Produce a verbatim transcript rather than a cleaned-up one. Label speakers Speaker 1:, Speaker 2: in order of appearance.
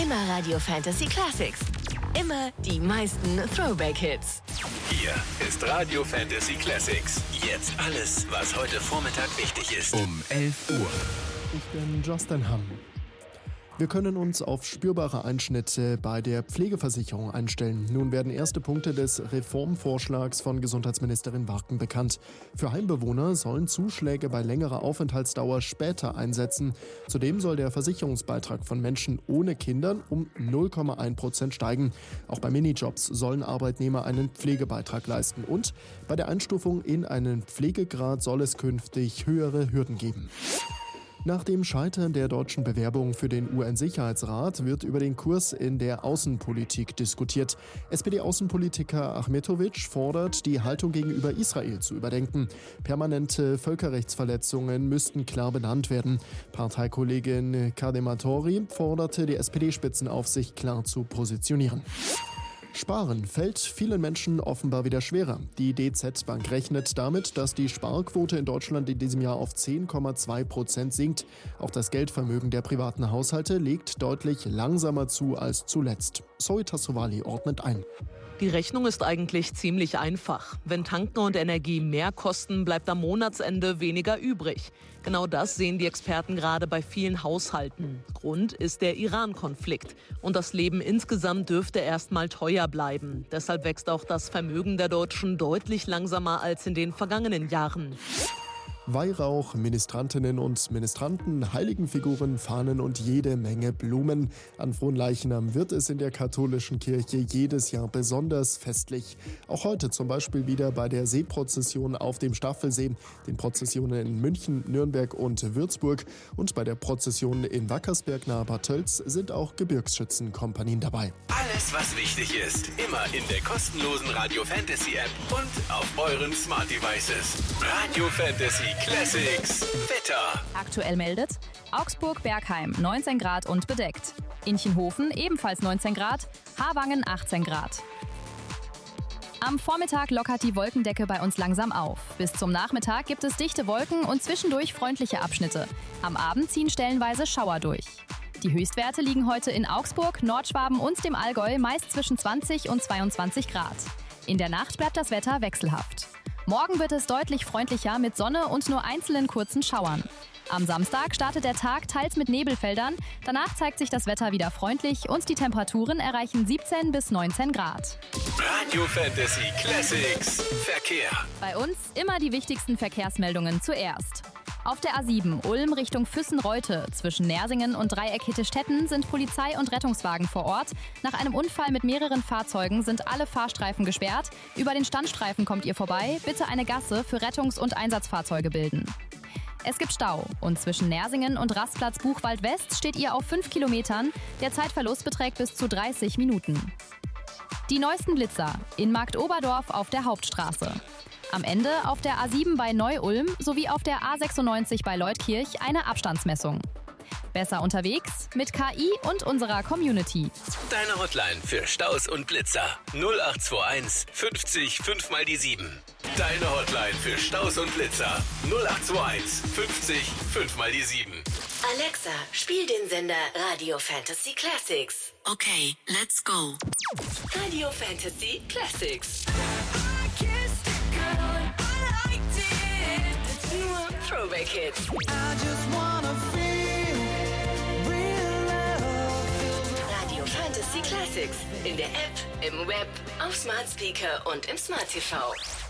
Speaker 1: Immer Radio Fantasy Classics. Immer die meisten Throwback-Hits.
Speaker 2: Hier ist Radio Fantasy Classics. Jetzt alles, was heute Vormittag wichtig ist. Um elf Uhr.
Speaker 3: Ich bin Justin Hamm. Wir können uns auf spürbare Einschnitte bei der Pflegeversicherung einstellen. Nun werden erste Punkte des Reformvorschlags von Gesundheitsministerin Warken bekannt. Für Heimbewohner sollen Zuschläge bei längerer Aufenthaltsdauer später einsetzen. Zudem soll der Versicherungsbeitrag von Menschen ohne Kindern um null Komma eins Prozent steigen. Auch bei Minijobs sollen Arbeitnehmer einen Pflegebeitrag leisten. Und bei der Einstufung in einen Pflegegrad soll es künftig höhere Hürden geben. Nach dem Scheitern der deutschen Bewerbung für den U N-Sicherheitsrat wird über den Kurs in der Außenpolitik diskutiert. S P D-Außenpolitiker Ahmetovic fordert, die Haltung gegenüber Israel zu überdenken. Permanente Völkerrechtsverletzungen müssten klar benannt werden. Parteikollegin Kadematori forderte die S P D-Spitzenaufsicht klar zu positionieren. Sparen fällt vielen Menschen offenbar wieder schwerer. Die D Z Bank rechnet damit, dass die Sparquote in Deutschland in diesem Jahr auf zehn Komma zwei Prozent sinkt. Auch das Geldvermögen der privaten Haushalte legt deutlich langsamer zu als zuletzt. Zoe Tassovali ordnet ein.
Speaker 4: Die Rechnung ist eigentlich ziemlich einfach. Wenn Tanken und Energie mehr kosten, bleibt am Monatsende weniger übrig. Genau das sehen die Experten gerade bei vielen Haushalten. Grund ist der Iran-Konflikt. Und das Leben insgesamt dürfte erst mal teuer bleiben. Deshalb wächst auch das Vermögen der Deutschen deutlich langsamer als in den vergangenen Jahren.
Speaker 3: Weihrauch, Ministrantinnen und Ministranten, Heiligenfiguren, Fahnen und jede Menge Blumen. An Fronleichnam wird es in der katholischen Kirche jedes Jahr besonders festlich. Auch heute zum Beispiel wieder bei der Seeprozession auf dem Staffelsee, den Prozessionen in München, Nürnberg und Würzburg und bei der Prozession in Wackersberg nahe Bad Tölz sind auch Gebirgsschützenkompanien dabei.
Speaker 2: Alles, was wichtig ist, immer in der kostenlosen Radio Fantasy App und auf euren Smart Devices. Radio Fantasy Classics Wetter.
Speaker 5: Aktuell meldet Augsburg-Bergheim neunzehn Grad und bedeckt. Inchenhofen ebenfalls neunzehn Grad, Harwangen achtzehn Grad. Am Vormittag lockert die Wolkendecke bei uns langsam auf. Bis zum Nachmittag gibt es dichte Wolken und zwischendurch freundliche Abschnitte. Am Abend ziehen stellenweise Schauer durch. Die Höchstwerte liegen heute in Augsburg, Nordschwaben und dem Allgäu meist zwischen zwanzig und zweiundzwanzig Grad. In der Nacht bleibt das Wetter wechselhaft. Morgen wird es deutlich freundlicher mit Sonne und nur einzelnen kurzen Schauern. Am Samstag startet der Tag teils mit Nebelfeldern, danach zeigt sich das Wetter wieder freundlich und die Temperaturen erreichen siebzehn bis neunzehn Grad.
Speaker 2: Radio Fantasy Classics Verkehr.
Speaker 5: Bei uns immer die wichtigsten Verkehrsmeldungen zuerst. Auf der A sieben Ulm Richtung Füssen-Reute zwischen Nersingen und Dreieck Hittelstetten sind Polizei und Rettungswagen vor Ort. Nach einem Unfall mit mehreren Fahrzeugen sind alle Fahrstreifen gesperrt. Über den Standstreifen kommt ihr vorbei. Bitte eine Gasse für Rettungs- und Einsatzfahrzeuge bilden. Es gibt Stau und zwischen Nersingen und Rastplatz Buchwald West steht ihr auf fünf Kilometern. Der Zeitverlust beträgt bis zu dreißig Minuten. Die neuesten Blitzer in Marktoberdorf auf der Hauptstraße. Am Ende auf der A sieben bei Neu-Ulm sowie auf der A sechsundneunzig bei Leutkirch eine Abstandsmessung. Besser unterwegs mit K I und unserer Community.
Speaker 2: Deine Hotline für Staus und Blitzer null acht zwei eins fünfzig fünf mal die sieben. Deine Hotline für Staus und Blitzer null acht zwei eins fünfzig fünf mal die sieben.
Speaker 1: Alexa, spiel den Sender Radio Fantasy Classics.
Speaker 6: Okay, let's go.
Speaker 1: Radio Fantasy Classics. Nur Throwback Hits. Radio Fantasy Classics. In der App, im Web, auf Smart Speaker und im Smart T V.